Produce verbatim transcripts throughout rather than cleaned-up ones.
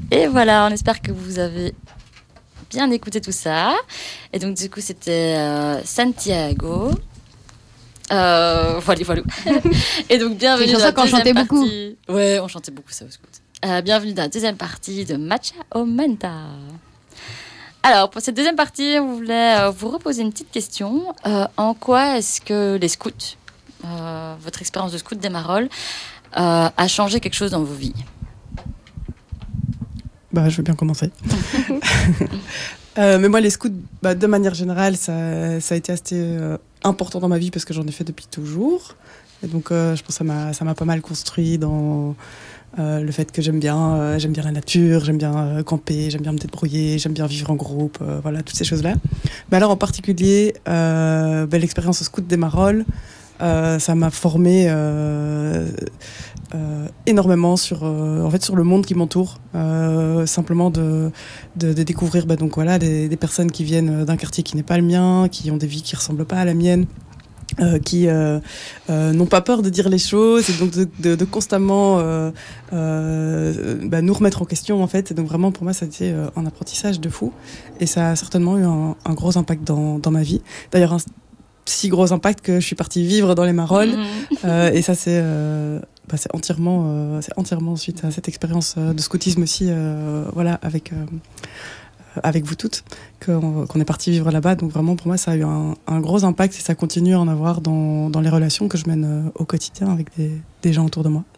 Et voilà, on espère que vous avez bien écouté tout ça. Et donc, du coup, c'était euh, Santiago. Euh, voilà, voilà. Et donc, bienvenue dans la deuxième partie. Beaucoup. Ouais, on chantait beaucoup ça au scout. Euh, bienvenue dans la deuxième partie de Matcha o Menta. Alors, pour cette deuxième partie, on voulait euh, vous reposer une petite question. Euh, en quoi est-ce que les scouts, euh, votre expérience de scout des Marolles, euh, a changé quelque chose dans vos vies? Bah, je veux bien commencer. euh, mais moi, les scouts, bah, de manière générale, ça, ça a été assez euh, important dans ma vie parce que j'en ai fait depuis toujours. Et donc, euh, je pense que ça m'a, ça m'a pas mal construit dans... Euh, le fait que j'aime bien, euh, j'aime bien la nature, j'aime bien euh, camper, j'aime bien me débrouiller, j'aime bien vivre en groupe, euh, voilà, toutes ces choses-là. Mais alors en particulier, euh, ben, l'expérience au scout des Marolles, euh, ça m'a formé euh, euh, énormément sur, euh, en fait, sur le monde qui m'entoure. Euh, simplement de, de, de découvrir ben, donc, voilà, des, des personnes qui viennent d'un quartier qui n'est pas le mien, qui ont des vies qui ne ressemblent pas à la mienne. Euh, qui euh, euh, n'ont pas peur de dire les choses et donc de, de, de constamment euh, euh, bah, nous remettre en question en fait. Et donc vraiment pour moi ça a été euh, un apprentissage de fou et ça a certainement eu un, un gros impact dans, dans ma vie. D'ailleurs un si gros impact que je suis partie vivre dans les Marolles mmh. euh, et ça c'est, euh, bah, c'est entièrement euh, c'est entièrement suite à cette expérience de scoutisme aussi euh, voilà avec euh, avec vous toutes, qu'on, qu'on est parti vivre là-bas. Donc vraiment, pour moi, ça a eu un, un gros impact et ça continue à en avoir dans, dans les relations que je mène au quotidien avec des, des gens autour de moi.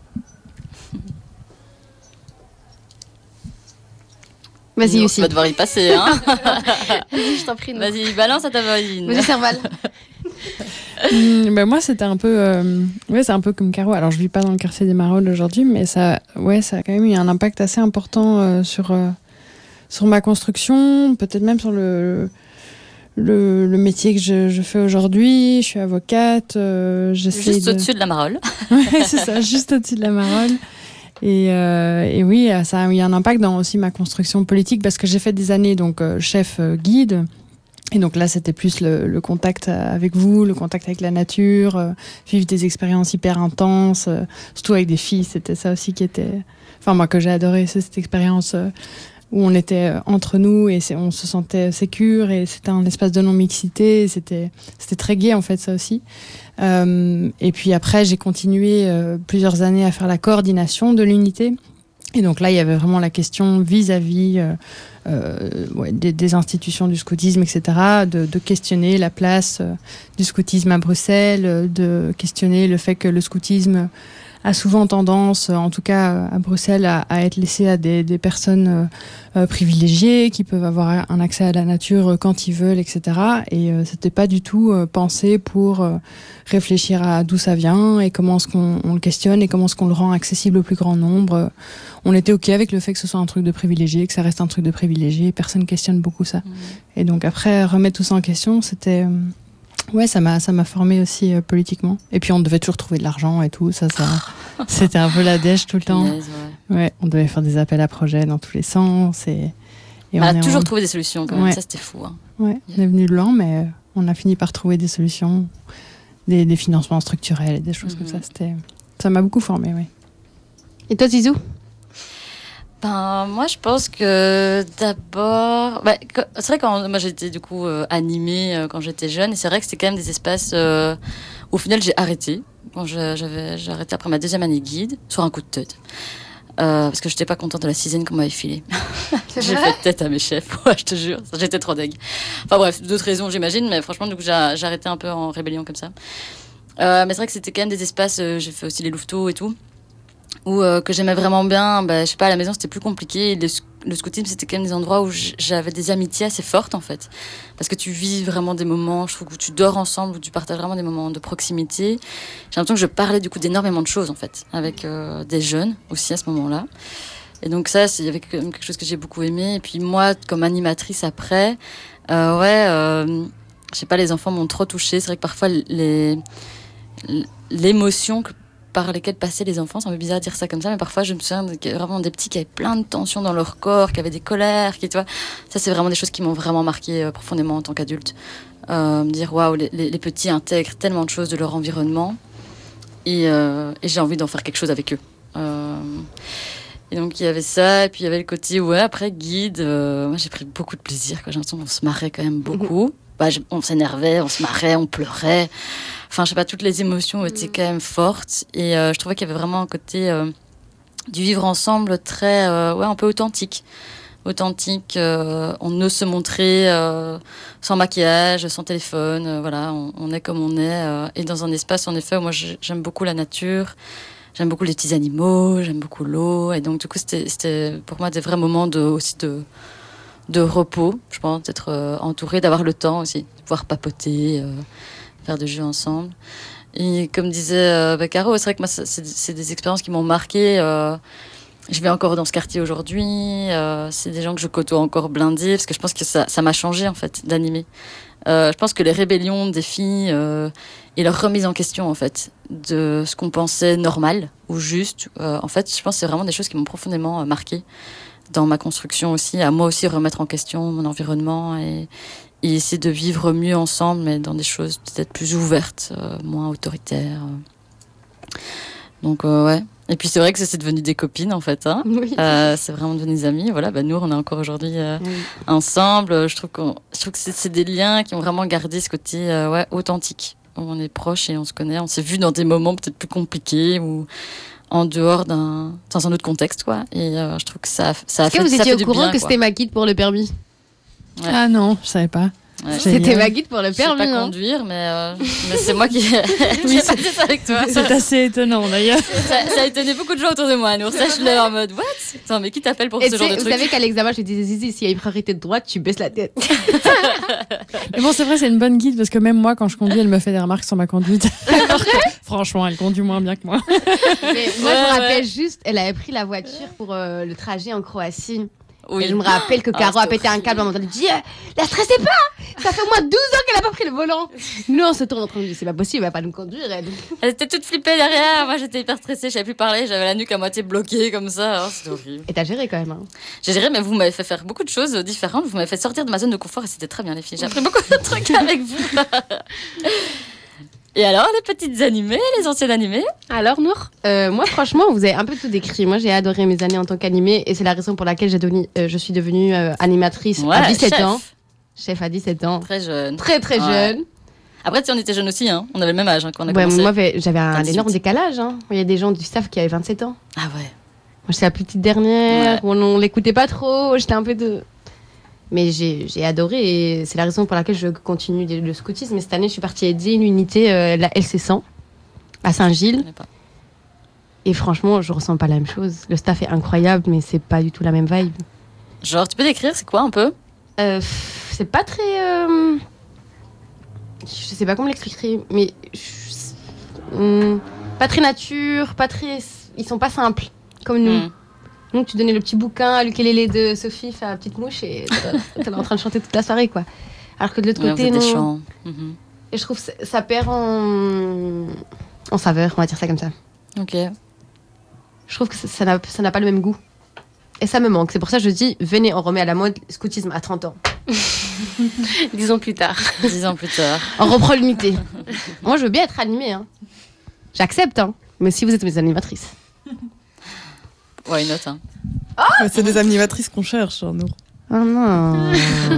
Vas-y, aussi. On va devoir y passer, hein. Vas-y, je t'en prie. Non. Vas-y, balance à ta voisine. Vas-y, Serval. mmh, ben moi, c'était un peu... Euh, ouais, c'est un peu comme Caro. Alors, je vis pas dans le quartier des Marolles aujourd'hui, mais ça, ouais, ça a quand même eu un impact assez important euh, sur... Euh, sur ma construction, peut-être même sur le, le, le métier que je, je fais aujourd'hui. Je suis avocate. Euh, j'essaie juste de... au-dessus de la Marolle. Oui, c'est ça, juste au-dessus de la Marolle. Et, euh, et oui, ça a eu un impact dans aussi ma construction politique parce que j'ai fait des années donc euh, chef euh, guide. Et donc là, c'était plus le, le contact avec vous, le contact avec la nature, euh, vivre des expériences hyper intenses, euh, surtout avec des filles. C'était ça aussi qui était... Enfin, moi, que j'ai adoré, c'est cette expérience... Euh, où on était entre nous et on se sentait sécure et c'était un espace de non-mixité, c'était, c'était très gai en fait ça aussi. Euh, et puis après j'ai continué euh, plusieurs années à faire la coordination de l'unité et donc là il y avait vraiment la question vis-à-vis euh, euh, ouais, des, des institutions du scoutisme, et cetera, de, de questionner la place euh, du scoutisme à Bruxelles, de questionner le fait que le scoutisme a souvent tendance, en tout cas à Bruxelles, à, à être laissé à des, des personnes euh, privilégiées qui peuvent avoir un accès à la nature quand ils veulent, et cetera. Et euh, c'était pas du tout euh, pensé pour euh, réfléchir à d'où ça vient et comment est-ce qu'on on le questionne et comment est-ce qu'on le rend accessible au plus grand nombre. On était ok avec le fait que ce soit un truc de privilégié, que ça reste un truc de privilégié. Personne questionne beaucoup ça. Mmh. Et donc après remettre tout ça en question, c'était euh, ouais, ça m'a, ça m'a formé aussi euh, politiquement. Et puis on devait toujours trouver de l'argent et tout. Ça, ça, c'était un peu la dèche tout le temps. Punaise, ouais. Ouais, on devait faire des appels à projets dans tous les sens. Et, et on, on a toujours en... trouvé des solutions quand même. Ouais. Ça, c'était fou. Hein. Ouais, yeah. On est venu de loin, mais on a fini par trouver des solutions, des, des financements structurels et des choses mm-hmm. comme ça. C'était, ça m'a beaucoup formé, oui. Et toi, Zizou ? Ben, moi, je pense que d'abord... Ben, c'est vrai que quand moi, j'étais du coup euh, animée euh, quand j'étais jeune. Et c'est vrai que c'était quand même des espaces... Euh, au final, j'ai arrêté. Quand je, j'avais, j'ai arrêté après ma deuxième année guide, sur un coup de tête. Euh, parce que j'étais pas contente de la sixième qu'on m'avait filée. J'ai fait tête à mes chefs, ouais, je te jure. J'étais trop deg. Enfin bref, d'autres raisons, j'imagine. Mais franchement, du coup, j'ai, j'ai arrêté un peu en rébellion comme ça. Euh, mais c'est vrai que c'était quand même des espaces... Euh, j'ai fait aussi les louveteaux et tout. Ou euh, que j'aimais vraiment bien, bah, je sais pas, à la maison c'était plus compliqué. Le, le scoutisme c'était quand même des endroits où j'avais des amitiés assez fortes en fait, parce que tu vis vraiment des moments, je trouve, où tu dors ensemble, où tu partages vraiment des moments de proximité. J'ai l'impression que je parlais du coup d'énormément de choses en fait, avec euh, des jeunes aussi à ce moment-là. Et donc ça, il y avait quand même quelque chose que j'ai beaucoup aimé. Et puis moi, comme animatrice après, euh, ouais, euh, je sais pas, les enfants m'ont trop touchée. C'est vrai que parfois les l'émotion que par lesquels passaient les enfants, c'est un peu bizarre de dire ça comme ça, mais parfois je me souviens de, vraiment des petits qui avaient plein de tensions dans leur corps, qui avaient des colères, qui, tu vois, ça c'est vraiment des choses qui m'ont vraiment marqué euh, profondément en tant qu'adulte. Euh, me dire waouh, les, les, les petits intègrent tellement de choses de leur environnement et, euh, et j'ai envie d'en faire quelque chose avec eux. Euh, Et donc il y avait ça, et puis il y avait le côté, ouais, après guide, euh, moi j'ai pris beaucoup de plaisir, quoi. J'ai l'impression qu'on se marrait quand même beaucoup. Bah, je- on s'énervait, on se marrait, on pleurait. Enfin, je sais pas, toutes les émotions étaient quand même fortes. Et euh, je trouvais qu'il y avait vraiment un côté euh, du vivre ensemble très, euh, ouais, un peu authentique. Authentique, euh, on ose se montrer euh, sans maquillage, sans téléphone, euh, voilà, on, on est comme on est. euh, et dans un espace, en effet, où moi j'ai- j'aime beaucoup la nature, j'aime beaucoup les petits animaux, j'aime beaucoup l'eau. Et donc, du coup, c'était c'était pour moi des vrais moments de, aussi de, de repos, je pense, d'être euh, entouré, d'avoir le temps aussi, de pouvoir papoter, euh, faire des jeux ensemble. Et comme disait euh, bah, Caro, c'est vrai que moi, ça- c'est c'est des expériences qui m'ont marqué. Euh, je vais encore dans ce quartier aujourd'hui. Euh, c'est des gens que je côtoie encore blindés, parce que je pense que ça ça m'a changé, en fait, d'animer. Euh, je pense que les rébellions des filles euh, et leur remise en question, en fait, de ce qu'on pensait normal ou juste, euh, en fait, je pense que c'est vraiment des choses qui m'ont profondément euh, marqué dans ma construction aussi, à moi aussi remettre en question mon environnement et, et essayer de vivre mieux ensemble, mais dans des choses peut-être plus ouvertes, euh, moins autoritaires. Donc, euh, ouais. Et puis, c'est vrai que ça, c'est devenu des copines, en fait. Hein. Oui. Euh, c'est vraiment devenu des amis. Voilà, bah, nous, on est encore aujourd'hui euh, Oui. ensemble. Je trouve, qu'on, je trouve que c'est, c'est des liens qui ont vraiment gardé ce côté euh, ouais, authentique. Où on est proches et on se connaît. On s'est vu dans des moments peut-être plus compliqués ou en dehors d'un, dans un autre contexte, quoi. Et euh, je trouve que ça, ça a Est-ce fait, que vous ça étiez fait au du courant bien, que quoi. c'était ma guide pour le permis? Ouais. Ah non, je savais pas. Ouais. Génial. C'était ma guide pour le Je sais permis. pas hein. conduire, mais, euh, mais c'est moi qui qui ai passé ça avec toi. C'est assez étonnant d'ailleurs. Ça, ça a étonné beaucoup de gens autour de moi. Nous, ça, je l'ai en mode what? Attends, mais qui t'appelle pour Et ce tu genre sais, de vous truc? savez qu'à l'examen, je disais Zizi, s'il y a une priorité de droite, tu baisses la tête. Mais bon, c'est vrai, c'est une bonne guide parce que même moi, quand je conduis, elle me fait des remarques sur ma conduite. Franchement, elle conduit moins bien que moi. Mais moi, Ouais, je me rappelle ouais. juste, elle avait pris la voiture pour euh, le trajet en Croatie. Oui. Et je me rappelle que Ah, Caro a c'était pété un horrible. câble à un moment donné. Elle dit, euh, la stressez pas! Ça fait au moins douze ans qu'elle a pas pris le volant. Nous, on se tourne en train de dire, c'est pas possible, elle va pas nous conduire, elle. Elle était toute flippée derrière. Moi, j'étais hyper stressée. Je savais plus parler. J'avais la nuque à moitié bloquée comme ça. Oh, c'était horrible. Et t'as géré quand même, hein. J'ai géré, mais vous m'avez fait faire beaucoup de choses différentes. Vous m'avez fait sortir de ma zone de confort et c'était très bien, les filles. J'ai appris beaucoup de trucs avec vous. Et alors, les petites animées, les anciennes animées? Alors, Nour euh, Moi, franchement, vous avez un peu tout décrit. Moi, j'ai adoré mes années en tant qu'animée et c'est la raison pour laquelle j'ai devenu, euh, je suis devenue euh, animatrice à dix-sept chef. ans. Chef à dix-sept ans. Très jeune. Très, très Ouais. jeune. Après, tu sais, on était jeunes aussi, hein. On avait le même âge hein, quand on a Ouais, commencé. moi, j'avais j'avais un vingt-dix-huit. énorme décalage. Hein. Il y a des gens du staff qui avaient vingt-sept ans. Ah ouais. Moi, j'étais la plus petite dernière. On, on l'écoutait pas trop. J'étais un peu de. Mais j'ai j'ai adoré et c'est la raison pour laquelle je continue le le scoutisme. Mais cette année, je suis partie aider une unité, euh, la L C cent, à Je Saint-Gilles. connais pas. Et franchement, je ressens pas la même chose. Le staff est incroyable, mais c'est pas du tout la même vibe. Genre, tu peux décrire, c'est quoi un peu? Euh, pff, c'est pas très. euh, Je sais pas comment l'expliquer, mais. je- hum, Pas très nature, pas très. Ils sont pas simples, comme nous. Hmm. Donc tu donnais le petit bouquin, l'ukulélé de Sophie, fait la petite mouche et t'es en train de chanter toute la soirée, quoi. Alors que de l'autre Ouais, vous côté, êtes des non. chants. Mhm. Et je trouve que ça- ça perd en... en saveur, on va dire ça comme ça. Ok. Je trouve que ça- ça n'a ça n'a pas le même goût. Et ça me manque. C'est pour ça que je dis, venez, on remet à la mode le scoutisme à trente ans. Dix ans plus tard. Dix ans plus tard. On reprend l'unité. Moi, je veux bien être animée. Hein. J'accepte, hein. Mais si vous êtes mes animatrices. Ouais, une note, hein. Ouais, c'est des animatrices qu'on cherche, hein, nous. Oh non.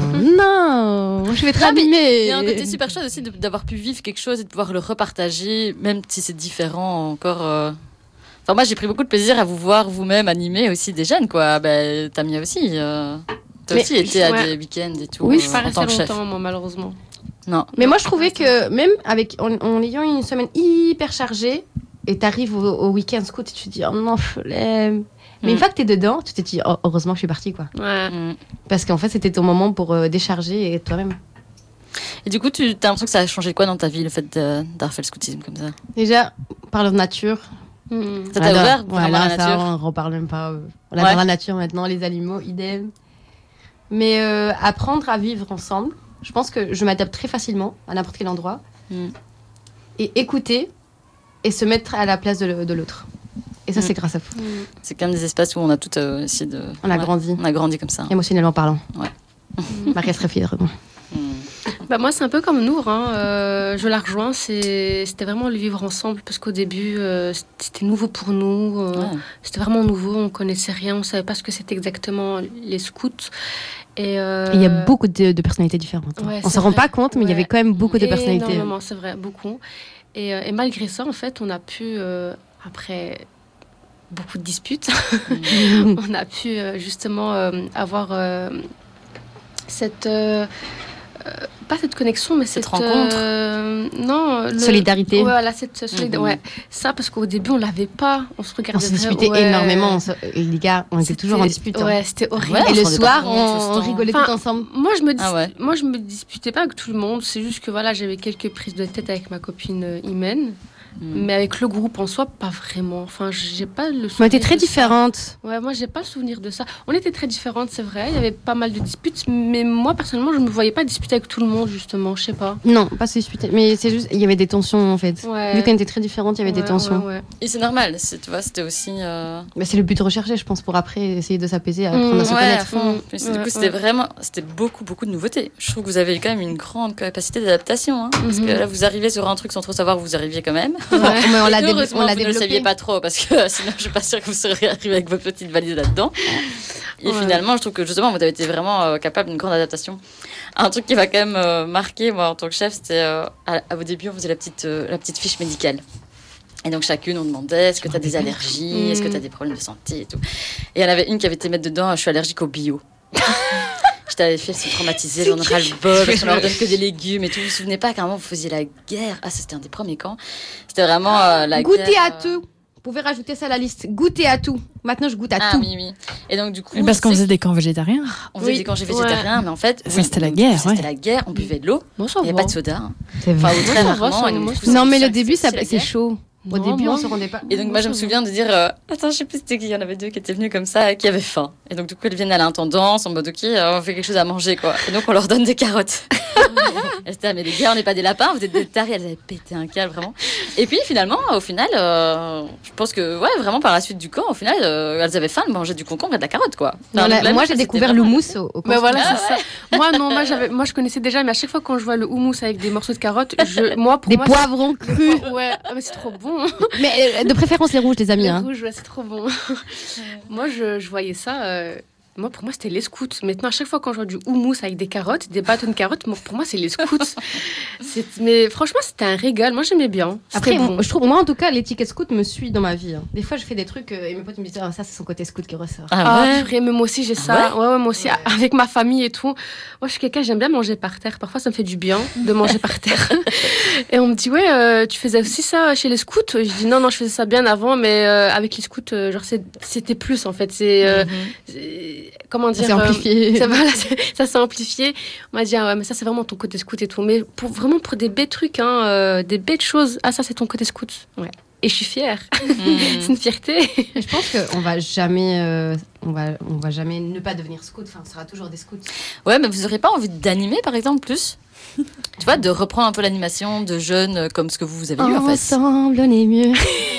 Non. Je vais être Non, mais animée. Il y a un côté super chouette aussi de- d'avoir pu vivre quelque chose et de pouvoir le repartager, même si c'est différent encore. euh. Enfin, moi, j'ai pris beaucoup de plaisir à vous voir vous-même animer aussi des jeunes, quoi. Ben, Tamia aussi. euh. Toi Mais- aussi, été à ouais. des week-ends et tout. Oui, euh, je Je suis en pas tant restée que chef. longtemps, moi, malheureusement. Non. Mais moi, je trouvais que même avec, en, en ayant une semaine hyper chargée, et t'arrives au, au week-end scout et tu te dis, oh non, flemme. Mais Mm. une fois que t'es dedans, tu te dis, oh, heureusement que je suis partie, quoi. Ouais. Mm. Parce qu'en fait, c'était ton moment pour euh, décharger et être toi-même. Et du coup, tu as l'impression que ça a changé quoi dans ta vie, le fait de- d'avoir fait le scoutisme comme ça? Déjà, parler de nature. Mm. Ça t'a Voilà. ouvert vraiment Voilà, à la ça, nature? on reparle même pas. euh, On Ouais. adore la nature maintenant, les animaux, idem. Mais euh, apprendre à vivre ensemble, je pense que je m'adapte très facilement à n'importe quel endroit. Mm. Et écouter et se mettre à la place de, le- de l'autre. Et ça, Mm. c'est grâce à vous, C'est quand même des espaces où on a tout euh, essayé de. On a Ouais, grandi. On a grandi comme ça. émotionnellement parlant. Ouais. Marie serait fière de moi. Mm. Bah moi, c'est un peu comme Nour. Hein. Euh, je la rejoins. C'est, c'était vraiment le vivre ensemble parce qu'au début, euh, c'était nouveau pour nous. Euh, Ouais. C'était vraiment nouveau. On connaissait rien. On savait pas ce que c'était exactement les scouts. Et euh, Et il y a beaucoup de, de personnalités différentes. hein. Ouais, On c'est s'en rend vrai. pas compte, mais il y Ouais. avait quand même beaucoup de personnalités. Énormément, c'est vrai, beaucoup. Et, euh, et malgré ça, en fait, on a pu, euh, après beaucoup de disputes, on a pu euh, justement euh, avoir euh, cette... euh, euh, pas cette connexion, mais Cette cette... rencontre. euh, non. Le, Solidarité. Voilà, cette solidarité. Mhm. Ouais. Ça, parce qu'au début, on l'avait pas. On se regardait On se vraiment- disputait ouais. énormément. on se- Les gars, on était C'était- toujours en dispute. hein. Ouais, c'était horrible. Ouais, Et on le se rendait soir, pas compte, tout ce on, on temps. rigolait Enfin, tous ensemble. Moi, je me dis, Ah ouais. moi, je me disputais pas avec tout le monde. C'est juste que voilà, j'avais quelques prises de tête avec ma copine euh, Imen, Mm. mais avec le groupe en soi, pas vraiment. Enfin, j'ai pas le. On était souvenir très de ça. différentes. Ouais, moi, j'ai pas le souvenir de ça. On était très différentes, c'est vrai. Il y avait pas mal de disputes, mais moi, personnellement, je me voyais pas disputer avec tout le monde, justement. Je sais pas. Non, pas se disputer. Mais c'est juste, il y avait des tensions en fait. Ouais. Vu qu'on était très différentes, il y avait des Ouais, tensions. ouais, ouais. Et c'est normal, c'est, tu vois, c'était aussi. euh, Mais c'est le but recherché, je pense, pour après essayer de s'apaiser, apprendre Mmh, à se ouais, à connaître. fond. Mm. Puis, du Ouais, coup, c'était ouais. vraiment, c'était beaucoup, beaucoup de nouveautés. Je trouve que vous avez eu quand même une grande capacité d'adaptation, hein, parce Mhm. que là, vous arrivez sur un truc sans trop savoir où vous arriviez quand même. Ouais. Mais on l'a dé- Heureusement, on l'a vous ne le saviez développé. pas trop, parce que sinon, je suis pas sûre que vous seriez arrivé avec votre petite valise là-dedans. Et Ouais. finalement, je trouve que justement, vous avez été vraiment euh, capable d'une grande adaptation. Un truc qui m'a quand même euh, marqué, moi, en tant que chef, c'était euh, à, à- au début, on faisait la petite, euh, la petite fiche médicale. Et donc, chacune, on demandait est-ce que tu as des allergies, Mm. est-ce que tu as des problèmes de santé et tout. Et il y en avait une qui avait été mettre dedans je suis allergique au bio. J'étais allée faire, se traumatiser, j'en ras le bol, parce qu'on leur donne que des légumes et tout. Vous vous souvenez pas qu'à un moment, vous faisiez la guerre. Ah, ça, c'était un des premiers camps. C'était vraiment euh, la Goûter guerre. à tout. Vous pouvez rajouter ça à la liste. Goûter à tout. Maintenant, je goûte à Ah tout. oui, oui. Et donc, du coup. Mais parce qu'on c'est- faisait des camps végétariens. On faisait Oui. des congés Ouais. végétariens, mais en fait. Ça, oui, c'était la donc, guerre, C'était ouais. la guerre, on buvait de l'eau. Moi, ça Il n'y va. avait pas de soda. hein. C'est Enfin, vrai. ou très Moi, ça va, rarement. ça, et donc, moi, du coup, je- Non, mais c'était le début, aussi ça, la c'est guerre. chaud. Au Non, début, moi- on se rendait pas. Et donc, moi, je me souviens de dire euh, attends, je sais plus c'était qui. Il y en avait deux qui étaient venus comme ça, qui avaient faim. Et donc, du coup, elles viennent à l'intendance en mode ok, euh, on fait quelque chose à manger, quoi. Et donc, on leur donne des carottes. Elles étaient, ah, mais les gars, on n'est pas des lapins, vous êtes des tarés. Elles avaient pété un câble, vraiment. Et puis, finalement, au final, euh, je pense que, ouais, vraiment, par la suite du camp, au final, euh, elles avaient faim, elles mangeaient du concombre et de la carotte, quoi. Non, Enfin, là, donc là, moi, ça, j'ai c'était découvert le vraiment- mousse au, au Mais camp. voilà, Ah c'est ça. Moi, non, moi, j'avais, moi, je connaissais déjà, mais à chaque fois quand je vois le houmous avec des morceaux de carottes, je, moi, pour Des moi, poivrons c'est- crus. Ouais, ah, mais c'est trop bon. Mais euh, de préférence les rouges, les amis. Les Hein. rouges, ouais, c'est trop bon. Moi, je, je voyais ça. euh, Moi, pour moi, c'était les scouts. Maintenant, à chaque fois quand je vois du houmous avec des carottes, des bâtons de carottes, moi, pour moi, c'est les scouts. C'est- Mais franchement, c'était un régal. Moi, j'aimais bien. Après, C'était bon. moi, je trouve, moi en tout cas, l'étiquette scout me suit dans ma vie. hein. Des fois, je fais des trucs euh, et mes potes me disent, ah, ça, c'est son côté scout qui ressort. Ah, Ah, ouais. purée, mais moi aussi j'ai ça. Ouais, ouais, moi aussi, Ouais. avec ma famille et tout. Moi, je suis quelqu'un, j'aime bien manger par terre. Parfois, ça me fait du bien de manger par terre. Et on me dit, ouais, euh, tu faisais aussi ça chez les scouts? Je dis, non, non, je faisais ça bien avant, mais euh, avec les scouts, euh, genre, c'est- c'était plus en fait. C'est. euh, Mhm. c'est- comment dire C'est euh, amplifié. ça, voilà, c'est- ça s'est amplifié. On m'a dit, ah ouais, mais ça, c'est vraiment ton côté scout et tout. Mais pour, vraiment pour des bêtes trucs, hein, euh, des bêtes choses, ah, ça, c'est ton côté scout. Ouais. Et je suis fière. Mhm. C'est une fierté. Je pense qu'on va jamais, euh, on va, on va jamais ne pas devenir scout. Enfin, on sera toujours des scouts. Ouais, mais vous auriez pas envie d'animer, par exemple, plus tu vois, de reprendre un peu l'animation de jeunes euh, comme ce que vous, vous avez eu, en fait. Ensemble, on est mieux.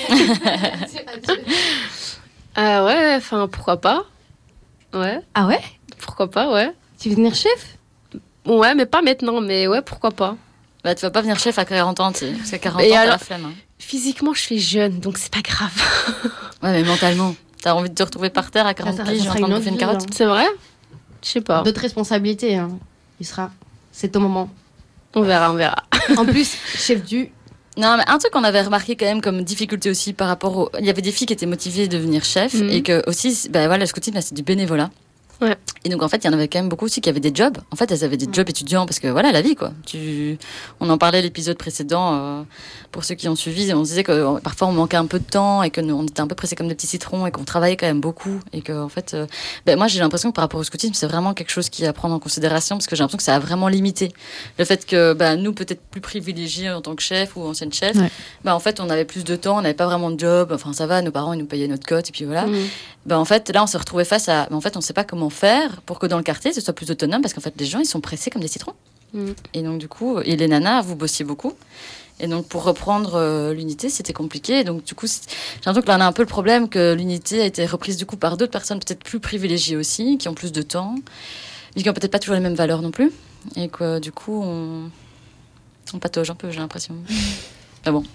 Ah ouais, enfin, pourquoi pas? Ouais, Ah ouais? pourquoi pas, ouais. Tu veux devenir chef? Ouais, mais pas maintenant, mais ouais, pourquoi pas. Bah, tu vas pas venir chef à quarante ans, tu sais. Parce qu'à quarante Et ans, t'as alors- la flemme. hein. Physiquement, je suis jeune, donc c'est pas grave. Ouais, mais mentalement. T'as envie de te retrouver par terre à quarante ça- piges ça en sera train de une bouffer une autre vie, carotte. hein. C'est vrai? Je sais pas. D'autres responsabilités. Hein. Il sera. C'est ton moment. On verra, on verra. En plus, chef du. Non, mais un truc qu'on avait remarqué quand même comme difficulté aussi par rapport au. Il y avait des filles qui étaient motivées de devenir chef Mhm. et que aussi, bah voilà, le scoutisme, bah, c'est du bénévolat. Ouais. Et donc en fait, il y en avait quand même beaucoup aussi qui avaient des jobs. En fait, elles avaient des jobs étudiants parce que voilà, la vie quoi. Tu... On en parlait l'épisode précédent euh, pour ceux qui ont suivi. On se disait que euh, parfois on manquait un peu de temps et que nous, on était un peu pressés comme des petits citrons et qu'on travaillait quand même beaucoup et que en fait, euh, ben, moi j'ai l'impression que par rapport au scoutisme, c'est vraiment quelque chose qui est à prendre en considération parce que j'ai l'impression que ça a vraiment limité le fait que bah, nous peut-être plus privilégiés en tant que chef ou ancienne chef, Ouais. bah, en fait on avait plus de temps, on n'avait pas vraiment de job. Enfin ça va, nos parents ils nous payaient notre cote et puis voilà. Mm. Ben, en fait, là, on s'est retrouvé face à. Ben, en fait, on ne sait pas comment faire pour que dans le quartier, ce soit plus autonome parce qu'en fait, les gens, ils sont pressés comme des citrons. Mm. Et donc, du coup, et les nanas, vous bossiez beaucoup. Et donc, pour reprendre euh, l'unité, c'était compliqué. Et donc, du coup, c'est- j'ai l'impression que là, on a un peu le problème que l'unité a été reprise, du coup, par d'autres personnes peut-être plus privilégiées aussi, qui ont plus de temps, mais qui n'ont peut-être pas toujours les mêmes valeurs non plus. et que du coup, on, on patauge un peu, j'ai l'impression. Mais bon.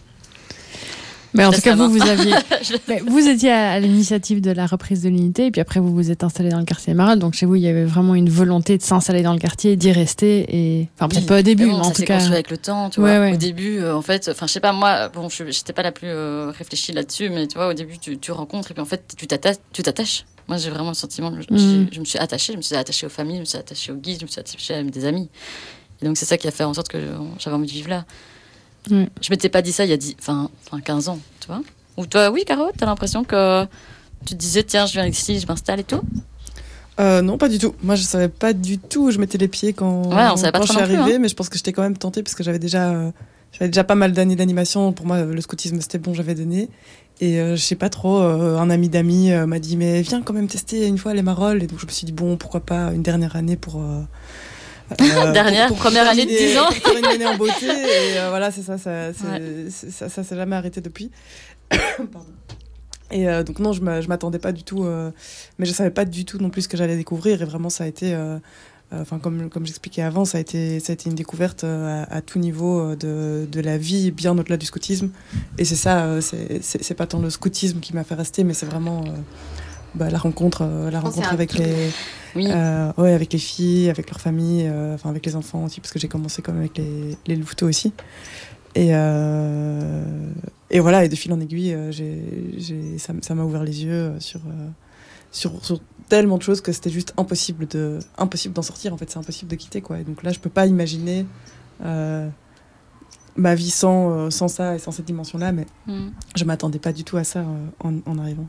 Mais en Je tout cas, laisse vous, la vous main. aviez, mais vous étiez à, à l'initiative de la reprise de l'unité, et puis après, vous vous êtes installé dans le quartier des Marolles. Donc chez vous, il y avait vraiment une volonté de s'installer dans le quartier, d'y rester, et enfin peut-être Oui. pas au début, Mais bon, mais en ça tout s'est cas. construit avec le temps, tu Ouais, vois. ouais. Au début, euh, en fait, enfin, je sais pas, moi, bon, je j'étais pas la plus euh, réfléchie là-dessus, mais tu vois, au début, tu, tu rencontres, et puis en fait, tu t'attaches. Tu t'attaches. Moi, j'ai vraiment le sentiment, je, Mhm. je, je me suis attachée, je me suis attachée aux familles, je me suis attachée aux guides, je me suis attachée à des amis. Et donc, c'est ça qui a fait en sorte que j'avais envie de vivre là. Ouais. Je m'étais pas dit ça il y a dix, enfin, enfin, quinze ans, tu vois. Ou toi, oui, Caro, t'as l'impression que tu te disais, tiens, je viens ici, je m'installe et tout. Euh, non, pas du tout. Moi, je savais pas du tout où je mettais les pieds quand, Ouais, on savait pas quand trop je suis non plus, arrivée, hein. mais je pense que j'étais quand même tentée parce que j'avais déjà, euh, j'avais déjà pas mal d'années d'animation. Pour moi, le scoutisme, c'était bon, j'avais donné. Et euh, je sais pas trop, euh, un ami d'amis euh, m'a dit, mais viens quand même tester une fois les Marolles. Et donc, je me suis dit, bon, pourquoi pas une dernière année pour. Euh, euh, Dernière, première année de terminer- dix ans. pour faire une année en beauté. Et euh, voilà, c'est ça, ça, c'est- Ouais. c'est- ça, ça s'est jamais arrêté depuis. Pardon. Et euh, donc non, je m'a- je m'attendais pas du tout, euh, mais je savais pas du tout non plus ce que j'allais découvrir. Et vraiment, ça a été, euh, euh, enfin comme comme j'expliquais avant, ça a été ça a été une découverte euh, à, à tout niveau euh, de de la vie, bien au-delà du scoutisme. Et c'est ça, euh, c'est c'est c'est pas tant le scoutisme qui m'a fait rester, mais c'est vraiment euh, bah, la rencontre, euh, la pense que rencontre c'est un avec truc. les Oui. euh, ouais, avec les filles, avec leurs familles, euh, enfin avec les enfants aussi, parce que j'ai commencé comme avec les, les louveteaux aussi. Et, euh, et voilà, et de fil en aiguille, euh, j'ai, j'ai, ça, ça m'a ouvert les yeux euh, sur, euh, sur, sur tellement de choses que c'était juste impossible, de, impossible d'en sortir. En fait, c'est impossible de quitter, quoi. Et donc là, je peux pas imaginer euh, ma vie sans, euh, sans ça et sans cette dimension-là, mais Mm. je m'attendais pas du tout à ça euh, en, en arrivant.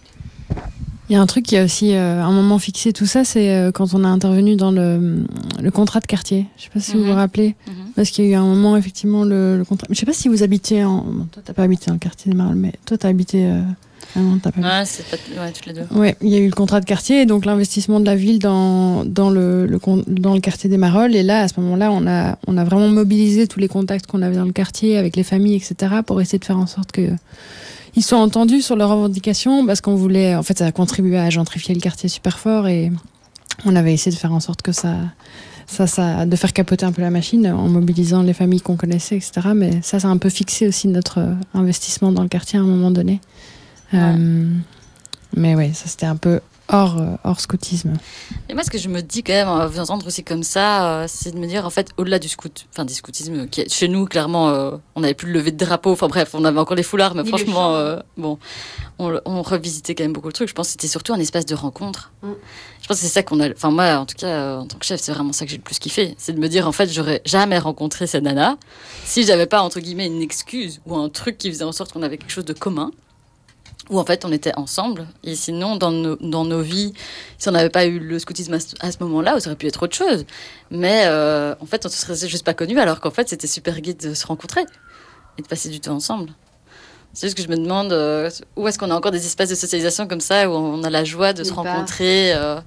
Il y a un truc qui a aussi euh, un moment fixé tout ça, c'est euh, quand on a intervenu dans le, le contrat de quartier. Je sais pas si vous Mhm. vous rappelez, Mhm. parce qu'il y a eu un moment effectivement le, le contrat. Je sais pas si vous habitez en. Bon, toi t'as pas habité dans le quartier des Marolles, mais toi t'as habité. Euh... Ah non, t'as pas habité. Ouais, c'est pas... ouais, toutes les deux. Ouais, il y a eu le contrat de quartier et donc l'investissement de la ville dans dans le, le con- dans le quartier des Marolles. Et là, à ce moment-là, on a on a vraiment mobilisé tous les contacts qu'on avait dans le quartier avec les familles, et cetera, pour essayer de faire en sorte que ils soient entendus sur leurs revendications, parce qu'on voulait, en fait, ça a contribué à gentrifier le quartier super fort et on avait essayé de faire en sorte que ça, ça, ça, de faire capoter un peu la machine en mobilisant les familles qu'on connaissait, et cetera. Mais ça, ça a un peu fixé aussi notre euh, investissement dans le quartier à un moment donné. Ouais. Euh, mais ouais, ça c'était un peu hors, euh, hors scoutisme. Et moi, ce que je me dis quand même, à vous entendre aussi comme ça, euh, c'est de me dire, en fait, au-delà du scout, enfin, du scoutisme, qui est, chez nous, clairement, euh, on n'avait plus le lever de drapeau, enfin bref, on avait encore les foulards, mais Ni le franchement, chant. euh, bon, on, on revisitait quand même beaucoup le truc. Je pense que c'était surtout un espace de rencontre. Mm. Je pense que c'est ça qu'on a, enfin, moi, en tout cas, euh, en tant que chef, c'est vraiment ça que j'ai le plus kiffé. C'est de me dire, en fait, j'aurais jamais rencontré cette nana si j'avais pas, entre guillemets, une excuse ou un truc qui faisait en sorte qu'on avait quelque chose de commun. Où en fait on était ensemble, et sinon dans nos, dans nos vies, si on n'avait pas eu le scoutisme à ce, à ce moment-là, ça aurait pu être autre chose. Mais euh, en fait on se serait juste pas connus, alors qu'en fait c'était super gai de se rencontrer et de passer du temps ensemble. C'est juste que je me demande euh, où est-ce qu'on a encore des espaces de socialisation comme ça, où on a la joie de Nulle se part. rencontrer. Euh...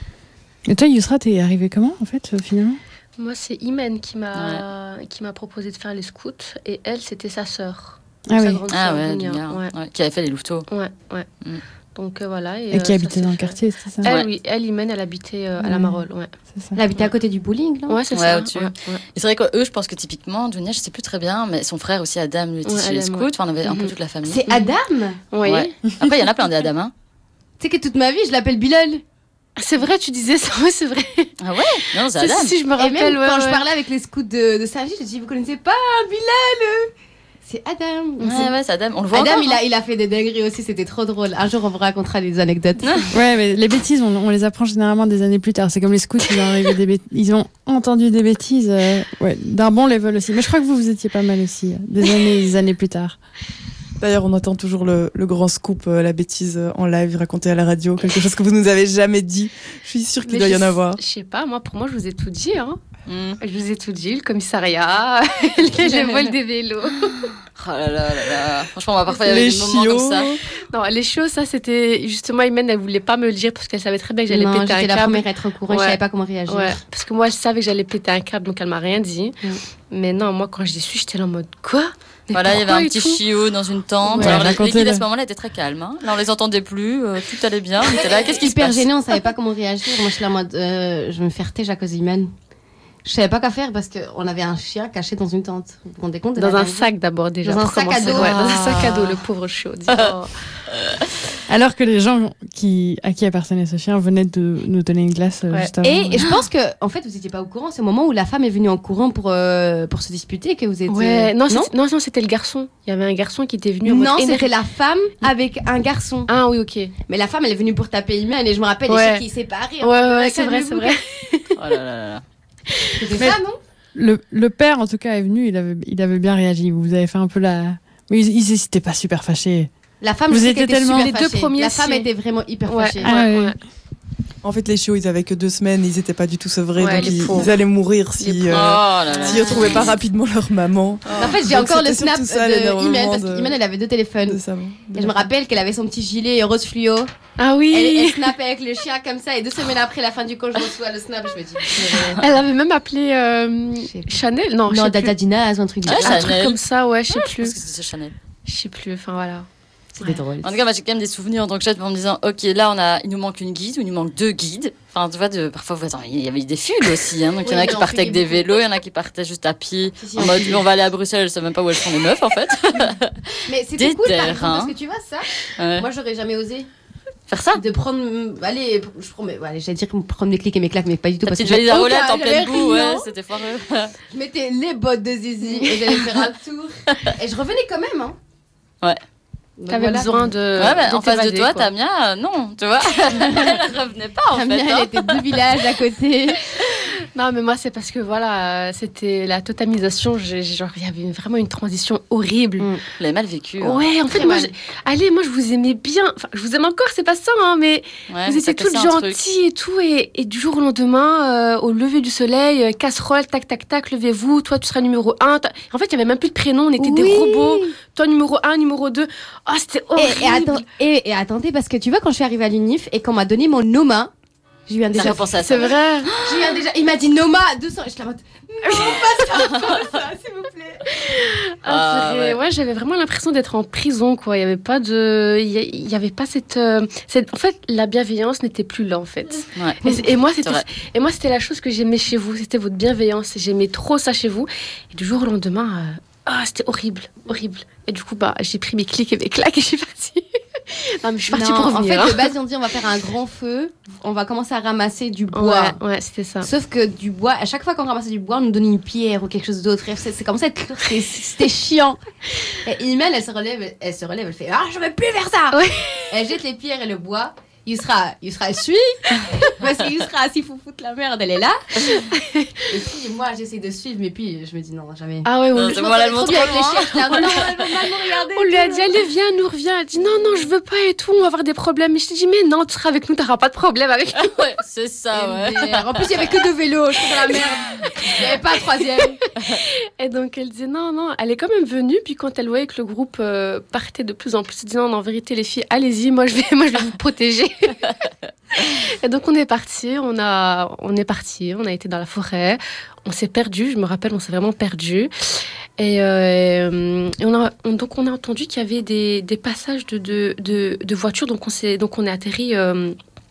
Et toi, Yousra, t'es arrivé comment, en fait, euh, finalement? Moi, c'est Imen qui m'a qui m'a proposé de faire les scouts et elle, c'était sa sœur. Ah sa oui. grande Ah sœur, ouais, Dunia. Dunia, Ouais, ouais, qui avait fait les louveteaux. ouais, ouais. Mm. Donc euh, voilà. Et euh, qui ça habitait s'est dans le fait. quartier, c'est ça? Elle, Ouais. oui, elle, Imen, elle habitait euh, à Ouais. la Marolles, ouais. C'est ça. Elle habitait à côté du bowling, là. Ouais, c'est Ouais, ça. au-dessus. ouais, ouais. Et c'est vrai qu'eux, je pense que typiquement, Dunia, je sais plus très bien, mais son frère aussi, Adam, lui était Ouais, chez les Adam, scouts. ouais. Enfin, on avait un peu Mhm. toute la famille. C'est Adam. Oui. Ouais. Après, il y en a plein des Adam, hein. Tu sais que toute ma vie, je l'appelle Bilal. C'est vrai, tu disais ça, oui, c'est vrai. Ah ouais? Non, c'est Si, Adam. si, je me Et rappelle, même ouais, quand je ouais. parlais avec les scouts de, de Saint-Gilles, je dis, vous connaissez pas Bilal? C'est Adam. Donc, c'est- Ouais, ouais, c'est Adam. On le voit Adam, encore, il hein. a, il a fait des dingueries aussi, c'était trop drôle. Un jour, on vous racontera des anecdotes. Ouais, mais les bêtises, on, on les apprend généralement des années plus tard. C'est comme les scouts, ils ont, arrivé des bêt- ils ont entendu des bêtises euh, ouais, d'un bon level aussi. Mais je crois que vous, vous étiez pas mal aussi, euh, des années des années plus tard. D'ailleurs, on attend toujours le, le grand scoop, euh, la bêtise euh, en live racontée à la radio, quelque chose que vous nous avez jamais dit. Je suis sûre qu'il Mais doit y je en sais- avoir. Je sais pas, moi, pour moi, je vous ai tout dit. Hein. Mm. Je vous ai tout dit, le commissariat, les, les vols des vélos. Oh là là là là. Franchement, moi, parfois, il y avait Les des moments chiots. comme ça. Non, les choses, ça, c'était justement, Imen, elle voulait pas me le dire parce qu'elle savait très bien que j'allais Non, péter un j'étais la câble. première à être au courant, je Ouais. savais pas comment réagir. Ouais, parce que moi, je savais que j'allais péter un câble, donc elle m'a rien dit. Mm. Mais non, moi, quand j'ai su, j'étais là en mode quoi? Mais Voilà, il y avait pourquoi un et petit tout chiot dans une tente. Ouais, Alors, les, les racontez-le. guides à ce moment-là étaient très calmes. Hein. Là, on les entendait plus. euh, tout allait bien. On était là. Qu'est-ce qui se Hyper passe? gêné, on savait pas comment réagir. Moi, je suis là en mode, euh, je vais me faire têche à cause d'Iman. Je savais pas quoi faire parce qu'on avait un chien caché dans une tente. Vous vous rendez compte? Dans un sac d'abord déjà. Dans un sac à dos. Ouais, dans un Ah. sac à dos, le pauvre chiot. Oh. Alors que les gens qui, à qui appartenait ce chien venaient de nous donner une glace euh, Ouais. juste avant. Et, et je pense que, en fait, vous étiez pas au courant. C'est au moment où la femme est venue en courant pour, euh, pour se disputer que vous étiez. Ouais, non, non, c'était- non, non, c'était le garçon. Il y avait un garçon qui était venu. en mode Non, énervé. c'était la femme avec un garçon. Ah oui, ok. Mais la femme, elle est venue pour taper Imen et je me rappelle les Ouais. chiens qui séparés. Ouais, ouais, ouais, c'est vrai, c'est vrai. Oh là là là là. C'était Mais- ça, non? Le, le père, en tout cas, est venu, il avait, il avait bien réagi. Vous avez fait un peu la. Mais ils, ils étaient pas super fâchés. La femme, Vous je sais étiez qu'elle était tellement- super Les deux fâchée. premiers, La femme si. était vraiment hyper Ouais, fâchée. ouais, Ah ouais. ouais. En fait, les chiots, ils avaient que deux semaines, ils étaient pas du tout sevrés, Ouais, donc les ils, pauvres. ils allaient mourir Les si, pauvres. euh, Oh là là. s'ils retrouvaient pas rapidement leur maman. En fait, j'ai Donc, encore le c'était snap surtout ça, de l'énervement Imen parce de- qu'Imen, elle avait deux téléphones. De ça, de Et je me la- rappelle qu'elle avait son petit gilet rose fluo. Ah oui. Elle, elle snappait avec le chien comme ça. Et deux semaines après la fin du cours, je reçois le snap. Je me dis, purée. Elle avait même appelé euh, Je sais pas. Chanel. Non, je non, sais plus. Dada Dinaz ou un truc du Ah, genre. Un truc Chanel. comme ça, ouais, je sais Je pense plus. que c'était Chanel. Je sais plus. Enfin voilà. C'était drôle. En tout cas, moi, j'ai quand même des souvenirs en tant que chef en me disant, ok, là, on a, il nous manque une guide ou il nous manque deux guides. Enfin, tu vois, de, parfois, attends, il y avait des fugues aussi. Hein, donc, il y en a Oui, qui on partaient avec des fuyait vélos, il y en a qui partaient juste à pied. Si, si, En on mode, fuyait. on va aller à Bruxelles, je sais même pas où elles sont les meufs, en fait. Mais c'était Des cool par terres, exemple, hein. parce que tu vois ça. Ouais. Moi, j'aurais jamais osé Faire ça. de prendre. Allez, je prends mes- allez, j'allais dire prendre mes clics et mes claques, mais pas du tout. Ta Parce petite que valise à j'avais roulette aucun- en pleine j'avais boue, rien. ouais, c'était foireux. Je mettais les bottes de Zizi et j'allais faire un tour. Et je revenais quand même, hein. Ouais. Donc T'avais voilà. besoin de. Ouais, mais de en face de t'évader, toi, quoi. Tamia, euh, non, tu vois. Elle revenait pas, en Tamia, fait. elle hein. était deux villages à côté. Non, mais moi, c'est parce que voilà, euh, c'était la totalisation. j'ai- Genre, il y avait vraiment une transition horrible. Mm. Vous l'avez mal vécu. hein. Ouais, en fait, Très moi, mal. j'ai- allez, moi, je vous aimais bien. Enfin, je vous aime encore, c'est pas ça, hein, mais Ouais, vous mais étiez t'as toutes cassé un truc. gentilles et tout. Et, et du jour au lendemain, euh, au lever du soleil, euh, casserole, tac, tac, tac, levez-vous. Toi, tu seras numéro un. Toi- En fait, il y avait même plus de prénom. On était des Oui. robots. Toi, numéro un, numéro deux. Oh, c'était horrible. Et, et, attends, et, et attendez, parce que tu vois, quand je suis arrivée à l'UNIF et qu'on m'a donné mon Noma, j'ai eu un T'as déjà. repensé à ça. C'est vrai. J'ai eu un déjà. Il m'a dit Noma deux cents. Et je suis en mode. Non, pas ça, pas ça, s'il vous plaît. Ah, Ah, purée. ouais. ouais, j'avais vraiment l'impression d'être en prison, quoi. Il y avait pas de, il y, il y avait pas cette, euh, cette, en fait, la bienveillance n'était plus là, en fait. Ouais. Et, et moi, C'est c'était, vrai. et moi, c'était la chose que j'aimais chez vous, c'était votre bienveillance. J'aimais trop ça chez vous. Et du jour au lendemain, euh, ah, c'était horrible, horrible. Et du coup, bah, j'ai pris mes clics et mes claques et je suis partie. Non, mais je suis partie Non, pour en revenir. fait, hein. de base, on dit on va faire un grand feu, on va commencer à ramasser du bois. Ouais, ouais, c'était ça. Sauf que du bois, à chaque fois qu'on ramassait du bois, on nous donnait une pierre ou quelque chose d'autre. Et C'est c'est comme ça, c'était c'était chiant. Et Imen, elle se relève, elle se relève, elle fait ah je veux plus faire ça. Ouais. Elle jette les pierres et le bois. Yusra, Yusra, elle suit parce que Yusra, s'il faut foutre la merde, elle est là. Et puis moi, j'essaie de suivre, mais puis je me dis non, jamais. Ah ouais, on, Non, lui- c'est bon, elle montre trop bien avec trop les loin. chiens. J'étais là, non, elle va mal me regarder. on lui a dit allez viens, nous reviens. Elle dit non non je veux pas et tout, on va avoir des problèmes. Et je te dis mais non, tu seras avec nous, t'auras pas de problème avec nous. Ouais, c'est ça, ouais. M D R. En plus, il y avait que deux vélos, je suis dans la merde. Il n'y avait pas un troisième. Et donc elle disait non, non, elle est quand même venue. Puis quand elle voyait que le groupe euh, partait de plus en plus, elle dit non, non, en vérité les filles, allez-y, moi je vais, moi je vais vous protéger. Et donc on est parti, on a, on est parti, on a été dans la forêt, on s'est perdu. Je me rappelle, on s'est vraiment perdu. Et, euh, et on a, on- donc on a entendu qu'il y avait des, des passages de, de, de, de voitures. Donc on s'est, donc on est atterri euh,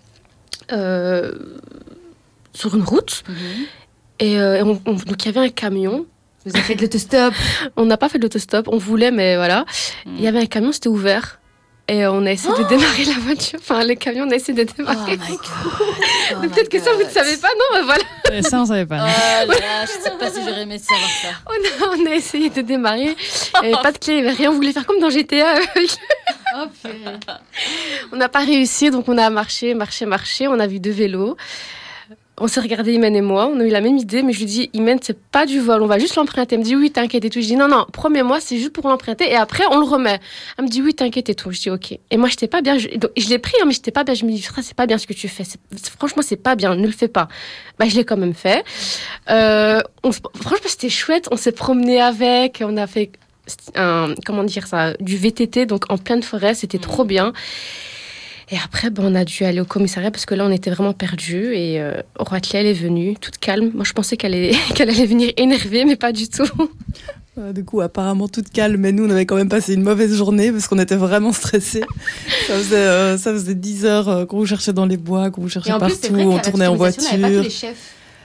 euh, sur une route. Et, euh, et on- on- donc il y avait un camion. Vous avez fait de l'autostop. On n'a pas fait de l'autostop, on voulait, mais voilà. Il y avait un camion, c'était ouvert. Et on a essayé de démarrer la voiture. Enfin, le camion, on a essayé de Oh démarrer. my god. Oh Mais my peut-être que ça, vous ne God. savez pas, non, mais voilà. Euh, Ça, on savait Oh pas. là là, je sais pas si j'aurais aimé savoir ça. On a, on a essayé de démarrer. Il n'y avait pas de clé, il n'y avait rien. On voulait faire comme dans G T A. Oh, purée. On n'a pas réussi, donc on a marché, marché, marché. On a vu deux vélos. On s'est regardé, Imen et moi. On a eu la même idée, mais je lui dis, Imen, c'est pas du vol, on va juste l'emprunter. Elle me dit, oui, t'inquiète et tout. Je dis, non, non, promets-moi, c'est juste pour l'emprunter et après, on le remet. Elle me dit, oui, t'inquiète et tout. Je dis, ok. Et moi, j'étais pas bien. Je, donc, je l'ai pris, hein, mais j'étais pas bien. Je me dis, ça, c'est pas bien ce que tu fais. C'est- c'est- franchement, c'est pas bien, ne le fais pas. Bah, je l'ai quand même fait. Euh, on, se- franchement, c'était chouette. On s'est promené avec. On a fait un, comment dire ça, du V T T, donc en pleine forêt. C'était trop bien. Et après, ben, on a dû aller au commissariat parce que là, on était vraiment perdus. Et euh, Roatelet, elle est venue, toute calme. Moi, je pensais qu'elle allait, qu'elle allait venir énervée, mais pas du tout. Euh, Du coup, apparemment toute calme, mais nous, on avait quand même passé une mauvaise journée parce qu'on était vraiment stressés. Ça faisait, euh, ça faisait dix heures euh, qu'on vous cherchait dans les bois, qu'on vous cherchait Et en plus, partout, c'est vrai on qu'à la tournait en titularisation, on n'avait pas tous voiture. les chefs.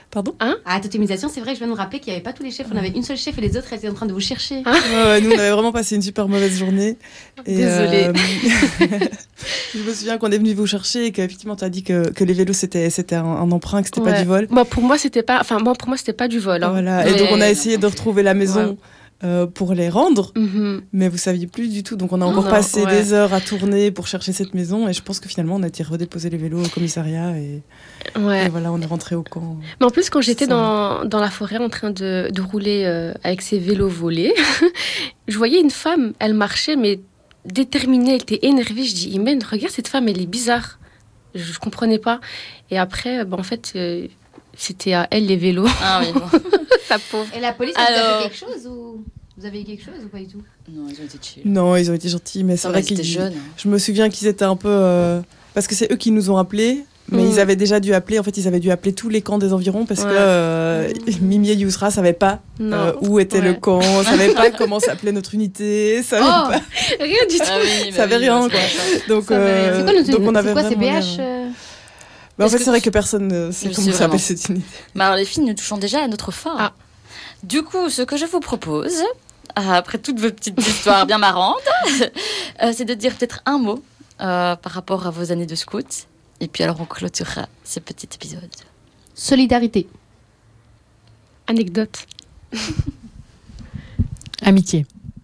Pardon? Hein? Ah, totémisation, c'est vrai que je viens de me rappeler qu'il n'y avait pas tous les chefs. On avait une seule chef et les autres étaient en train de vous chercher. Hein? Ouais, ouais, nous, on avait vraiment passé une super mauvaise journée. Et, Désolée. euh, je me souviens qu'on est venu vous chercher et qu'effectivement, tu as dit que, que les vélos, c'était, c'était un, un emprunt, que c'était Ouais. pas du vol. Moi, pour moi, c'était pas. Enfin, moi, pour moi, c'était pas du vol. Hein. Voilà. Mais- Et donc, on a essayé de retrouver la maison Ouais. euh, pour les rendre. Mhm. Mais vous saviez plus du tout, donc on a encore Non, passé ouais. des heures à tourner pour chercher cette maison et je pense que finalement on a été redéposer les vélos au commissariat et, Ouais. et voilà, on est rentré au camp. Mais en plus, quand j'étais Ça. dans, dans la forêt en train de, de rouler euh, avec ses vélos volés, je voyais une femme, elle marchait, mais déterminée, elle était énervée. Je dis, Imen, regarde cette femme, elle est bizarre. Je, je comprenais pas. Et après, bah, en fait, euh, c'était à elle les vélos. Ah oui, bon. La pauvre. Et la police, elle vous a Alors- fait quelque chose ou vous avez eu quelque chose ou pas du tout? Non, ils ont été chill. Non, ils ont été gentils, mais c'est Non, vrai mais ils étaient qu'ils jeunes. je me souviens qu'ils étaient un peu euh, parce que c'est eux qui nous ont appelés. Mais Mm. ils avaient déjà dû appeler, en fait, ils avaient dû appeler tous les camps des environs parce Ouais. que euh, Mimi et Yousra savaient pas Non. euh, où était Ouais. le camp, savaient pas comment s'appelait notre unité, savaient Oh pas. Rien du tout. Ah oui, Ça avait oui, rien, c'est quoi. pour ça. Donc, Ça avait rien. euh, C'est quoi, notre, donc on avait c'est quoi, c'est B vraiment H rien. euh, Bah, en Est-ce fait, que- c'est vrai que personne ne sait Je comment sais s'appelle vraiment. cette unité. Mais alors, les filles, nous touchons déjà à notre fin. Ah. Du coup, ce que je vous propose, ah, après toutes vos petites histoires bien marrantes, euh, c'est de dire peut-être un mot euh, par rapport à vos années de scout. Et puis alors, on clôturera ce petit épisode. Solidarité. Anecdote. Amitié.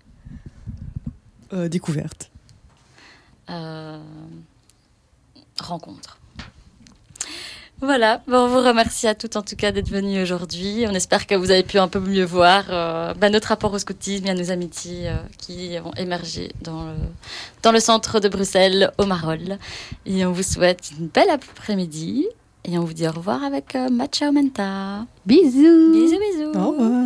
Euh, découverte. Euh, rencontre. Voilà, bon, on vous remercie à toutes en tout cas d'être venues aujourd'hui. On espère que vous avez pu un peu mieux voir euh, bah, notre rapport au scoutisme et à nos amitiés euh, qui vont émerger dans le, dans le centre de Bruxelles, au Marolles. Et on vous souhaite une belle après-midi et on vous dit au revoir avec euh, Matcha Menta. Bisous. Bisous, bisous. Au revoir.